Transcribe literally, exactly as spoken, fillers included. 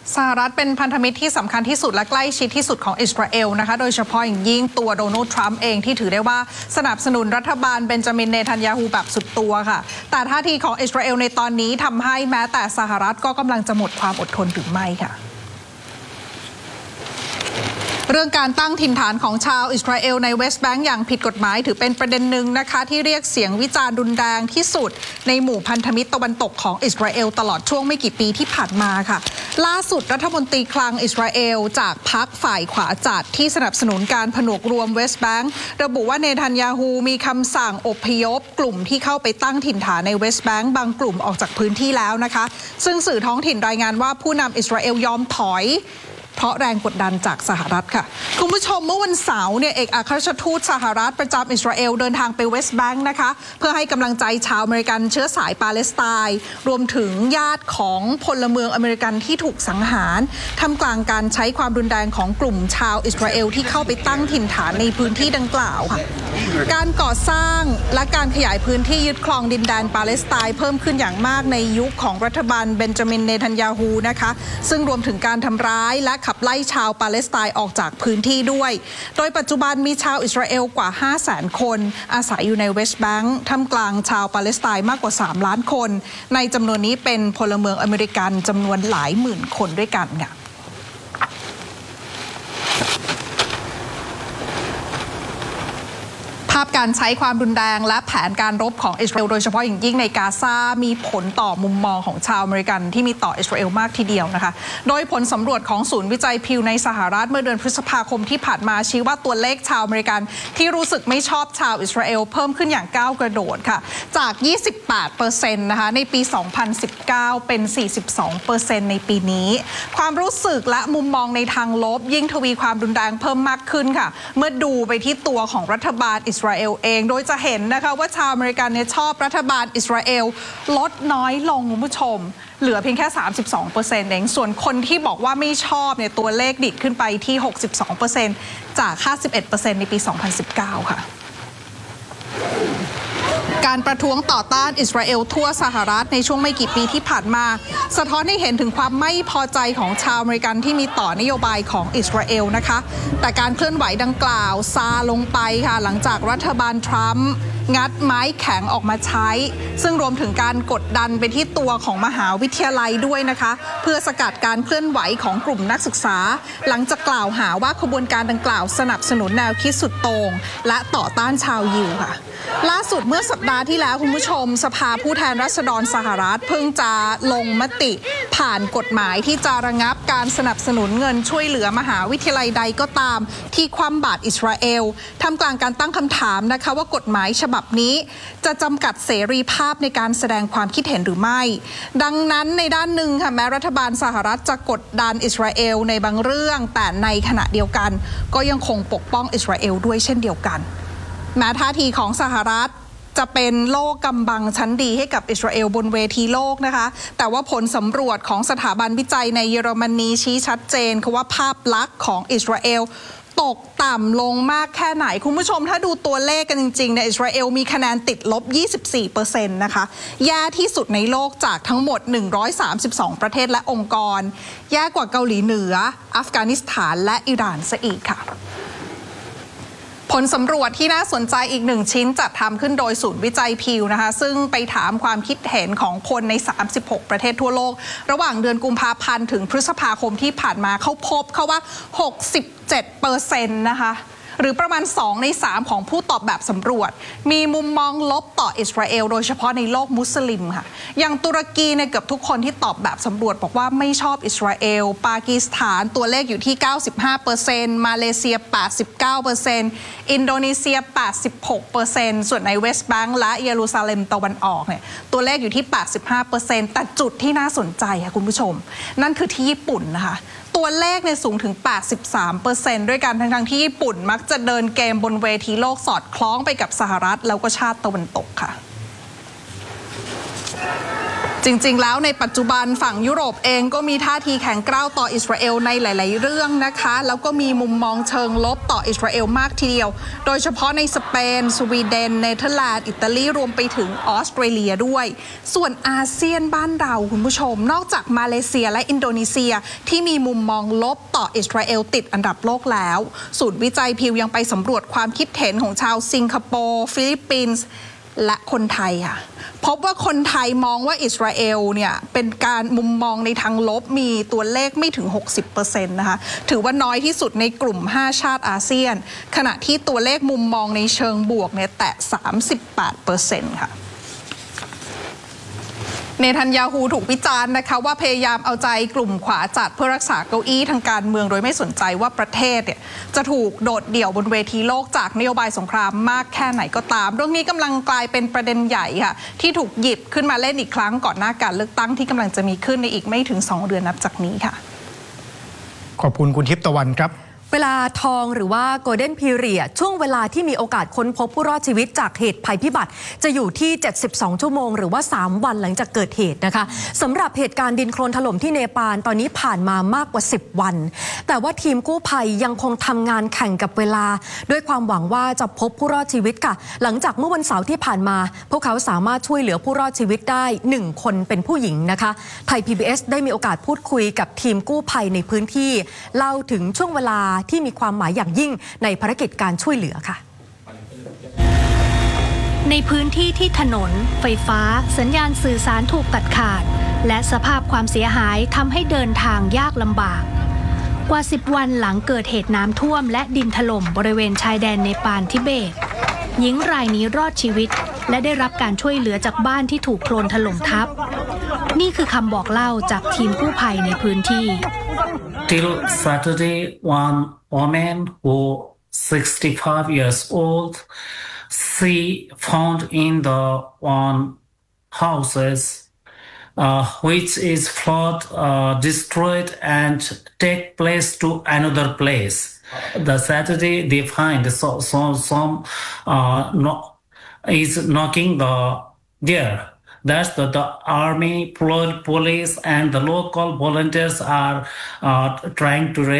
สหรัฐเป็นพันธมิตรที่สำคัญที่สุดและใกล้ชิดที่สุดของอิสราเอลนะคะโดยเฉพาะอย่างยิ่งตัวโดนัลด์ทรัมป์เองที่ถือได้ว่าสนับสนุนรัฐบาลเบนจามินเนทันยาฮูแบบสุดตัวค่ะแต่ท่าทีของอิสราเอลในตอนนี้ทำให้แม้แต่สหรัฐก็กำลังจะหมดความอดทนหรือไม่ค่ะเรื่องการตั้งถิ่นฐานของชาวอิสราเอลในเวสต์แบงก์อย่างผิดกฎหมายถือเป็นประเด็นหนึ่งนะคะที่เรียกเสียงวิจารณ์รุนแรงที่สุดในหมู่พันธมิตรตะวันตกของอิสราเอลตลอดช่วงไม่กี่ปีที่ผ่านมาค่ะล่าสุดรัฐมนตรีคลังอิสราเอลจากพรรคฝ่ายขวาจัดที่สนับสนุนการผนวกรวมเวสต์แบงก์ระบุว่าเนทันยาฮูมีคำสั่งอพยพกลุ่มที่เข้าไปตั้งถิ่นฐานในเวสต์แบงก์บางกลุ่มออกจากพื้นที่แล้วนะคะซึ่งสื่อท้องถิ่นรายงานว่าผู้นำอิสราเอลยอมถอยเพราะแรงกดดันจากสหรัฐค่ะคุณผู้ชมเมื่อวันเสาร์เนี่ยเอกอัครราชทูตสหรัฐประจำอิสราเอลเดินทางไปเวสต์แบงก์นะคะเพื่อให้กำลังใจชาวอเมริกันเชื้อสายปาเลสไตน์รวมถึงญาติของพลเมืองอเมริกันที่ถูกสังหารท่ามกลางการใช้ความรุนแรงของกลุ่มชาวอิสราเอลที่เข้าไปตั้งถิ่นฐานในพื้นที่ดังกล่าวค่ะการก่อสร้างและการขยายพื้นที่ยึดครองดินแดนปาเลสไตน์เพิ่มขึ้นอย่างมากในยุคของรัฐบาลเบนจามินเนทันยาฮูนะคะซึ่งรวมถึงการทำร้ายและขับไล่ชาวปาเลสไตน์ออกจากพื้นที่ด้วยโดยปัจจุบันมีชาวอิสราเอลกว่า ห้าแสน คนอาศัยอยู่ในเวสต์แบงก์ท่ามกลางชาวปาเลสไตน์มากกว่าสามล้านคนในจำนวนนี้เป็นพลเมืองอเมริกันจำนวนหลายหมื่นคนด้วยกันค่ะภาพการใช้ความรุนแรงและแผนการรบของอิสราเอลโดยเฉพาะอย่างยิ่งในกาซามีผลต่อมุมมองของชาวอเมริกันที่มีต่ออิสราเอลมากทีเดียวนะคะโดยผลสำรวจของศูนย์วิจัยพิวในสหรัฐเมื่อเดือนพฤษภาคมที่ผ่านมาชี้ว่าตัวเลขชาวอเมริกันที่รู้สึกไม่ชอบชาวอิสราเอลเพิ่มขึ้นอย่างก้าวกระโดดค่ะจาก ยี่สิบแปดเปอร์เซ็นต์ นะคะในปี สองพันสิบเก้า เป็น สี่สิบสองเปอร์เซ็นต์ ในปีนี้ความรู้สึกและมุมมองในทางลบยิ่งทวีความรุนแรงเพิ่มมากขึ้นค่ะเมื่อดูไปที่ตัวของรัฐบาลอิสราเอลเองโดยจะเห็นนะคะว่าชาวอเมริกันเนี่ยชอบรัฐบาลอิสราเอลลดน้อยลงคุณผู้ชมเหลือเพียงแค่ สามสิบสองเปอร์เซ็นต์ เองส่วนคนที่บอกว่าไม่ชอบเนี่ยตัวเลขดิดขึ้นไปที่ หกสิบสองเปอร์เซ็นต์ จาก ห้าสิบเอ็ดเปอร์เซ็นต์ ในปี สองพันสิบเก้า ค่ะการประท้วงต่อต้านอิสราเอลทั่วสหรัฐในช่วงไม่กี่ปีที่ผ่านมาสะท้อนให้เห็นถึงความไม่พอใจของชาวอเมริกันที่มีต่อนโยบายของอิสราเอลนะคะแต่การเคลื่อนไหวดังกล่าวซาลงไปค่ะหลังจากรัฐบาลทรัมป์งัดไม้แข็งออกมาใช้ซึ่งรวมถึงการกดดันไปที่ตัวของมหาวิทยาลัยด้วยนะคะเพื่อสกัดการเคลื่อนไหวของกลุ่มนักศึกษาหลังจากกล่าวหาว่าขบวนการดังกล่าวสนับสนุนแนวคิดสุดโต่งและต่อต้านชาวยิวค่ะล่าสุดเมื่อสัปดาห์ที่แล้วคุณผู้ชมสภาผู้แทนราษฎรสหรัฐเพิ่งจะลงมติผ่านกฎหมายที่จะระงับการสนับสนุนเงินช่วยเหลือมหาวิทยาลัยใดก็ตามที่คว่ำบาตรอิสราเอลท่ามกลางการตั้งคำถามนะคะว่ากฎหมายฉบับนี้จะจำกัดเสรีภาพในการแสดงความคิดเห็นหรือไม่ดังนั้นในด้านหนึ่งค่ะแม้รัฐบาลสหรัฐจะกดดันอิสราเอลในบางเรื่องแต่ในขณะเดียวกันก็ยังคงปกป้องอิสราเอลด้วยเช่นเดียวกันแม้ท่าทีของสหรัฐจะเป็นโล่กำบังชั้นดีให้กับอิสราเอลบนเวทีโลกนะคะแต่ว่าผลสำรวจของสถาบันวิจัยในเยอรมนีชี้ชัดเจนค่ะว่าภาพลักษณ์ของอิสราเอลตกต่ำลงมากแค่ไหนคุณผู้ชมถ้าดูตัวเลขกันจริงๆในอิสราเอลมีคะแนนติดลบ ยี่สิบสี่เปอร์เซ็นต์ นะคะแย่ที่สุดในโลกจากทั้งหมดหนึ่งร้อยสามสิบสองประเทศและองค์กรแย่กว่าเกาหลีเหนืออัฟกานิสถานและอิหร่านซะอีกค่ะผลสำรวจที่น่าสนใจอีกหนึ่งชิ้นจัดทำขึ้นโดยศูนย์วิจัยพิวนะคะซึ่งไปถามความคิดเห็นของคนในสามสิบหกประเทศทั่วโลกระหว่างเดือนกุมภาพันธ์ถึงพฤษภาคมที่ผ่านมาเขาพบเขาว่า หกสิบเจ็ดเปอร์เซ็นต์ นะคะหรือประมาณสองในสามของผู้ตอบแบบสำรวจมีมุมมองลบต่ออิสราเอลโดยเฉพาะในโลกมุสลิมค่ะอย่างตุรกีเนี่ยเกือบทุกคนที่ตอบแบบสำรวจบอกว่าไม่ชอบอิสราเอลปากีสถานตัวเลขอยู่ที่ เก้าสิบห้าเปอร์เซ็นต์ มาเลเซีย แปดสิบเก้าเปอร์เซ็นต์ อินโดนีเซีย แปดสิบหกเปอร์เซ็นต์ ส่วนในเวสต์แบงก์และเยรูซาเล็มตะวันออกเนี่ยตัวเลขอยู่ที่ แปดสิบห้าเปอร์เซ็นต์ แต่จุดที่น่าสนใจค่ะคุณผู้ชมนั่นคือที่ญี่ปุ่นนะคะตัวเลขเนี่ยสูงถึง แปดสิบสามเปอร์เซ็นต์ ด้วยกันทั้งๆที่ญี่ปุ่นมักจะเดินเกมบนเวทีโลกสอดคล้องไปกับสหรัฐแล้วก็ชาติตะวันตกค่ะจริงๆแล้วในปัจจุบันฝั่งยุโรปเองก็มีท่าทีแข็งกร้าวต่ออิสราเอลในหลายๆเรื่องนะคะแล้วก็มีมุมมองเชิงลบต่ออิสราเอลมากทีเดียวโดยเฉพาะในสเปนสวีเดนเนเธอร์แลนด์อิตาลีรวมไปถึงออสเตรเลียด้วยส่วนอาเซียนบ้านเราคุณผู้ชมนอกจากมาเลเซียและอินโดนีเซียที่มีมุมมองลบต่ออิสราเอลติดอันดับโลกแล้วศูนย์วิจัยพิวยังไปสำรวจความคิดเห็นของชาวสิงคโปร์ฟิลิปปินส์และคนไทยค่ะพบว่าคนไทยมองว่าอิสราเอลเนี่ยเป็นการมุมมองในทางลบมีตัวเลขไม่ถึง หกสิบเปอร์เซ็นต์ นะคะถือว่าน้อยที่สุดในกลุ่มห้าชาติอาเซียนขณะที่ตัวเลขมุมมองในเชิงบวกเนี่ยแตะ สามสิบแปดเปอร์เซ็นต์ ค่ะเนทันยาฮูถูกวิจารณ์นะคะว่าพยายามเอาใจกลุ่มขวาจัดเพื่อรักษาเก้าอี้ทางการเมืองโดยไม่สนใจว่าประเทศเนี่ยจะถูกโดดเดี่ยวบนเวทีโลกจากนโยบายสงครามมากแค่ไหนก็ตามเรื่องนี้กำลังกลายเป็นประเด็นใหญ่ค่ะที่ถูกหยิบขึ้นมาเล่นอีกครั้งก่อนหน้าการเลือกตั้งที่กำลังจะมีขึ้นในอีกไม่ถึงสองเดือนนับจากนี้ค่ะขอบคุณคุณทิพย์ตะวันครับเวลาทองหรือว่า Golden Period ช่วงเวลาที่มีโอกาสค้นพบผู้รอดชีวิตจากเหตุภัยพิบัติจะอยู่ที่เจ็ดสิบสองชั่วโมงหรือว่าสามวันหลังจากเกิดเหตุนะคะสำหรับเหตุการณ์ดินโคลนถล่มที่เนปาลตอนนี้ผ่านมามากกว่าสิบวันแต่ว่าทีมกู้ภัยยังคงทำงานแข่งกับเวลาด้วยความหวังว่าจะพบผู้รอดชีวิตค่ะหลังจากเมื่อวันเสาร์ที่ผ่านมาพวกเขาสามารถช่วยเหลือผู้รอดชีวิตได้หนึ่งคนเป็นผู้หญิงนะคะไทย พี บี เอส ได้มีโอกาสพูดคุยกับทีมกู้ภัยในพื้นที่เล่าถึงช่วงเวลาที่มีความหมายอย่างยิ่งในภารกิจการช่วยเหลือค่ะในพื้นที่ที่ถนนไฟฟ้าสัญญาณสื่อสารถูกตัดขาดและสภาพความเสียหายทำให้เดินทางยากลำบากกว่าสิบวันหลังเกิดเหตุน้ำท่วมและดินถล่มบริเวณชายแดนเนปาลทิเบตหญิงรายนี้รอดชีวิตและได้รับการช่วยเหลือจากบ้านที่ถูกโคลนถล่มทับนี่คือคำบอกเล่าจากทีมกู้ภัยในพื้นที่ Till Saturday, one woman who sixty-five years old, she found in the one houses uh, which is flood uh, destroyed and take place to another place. The Saturday they find so, so some uh, no, is knocking the there. That's the, the army, police, and the local volunteers are uh, trying to raise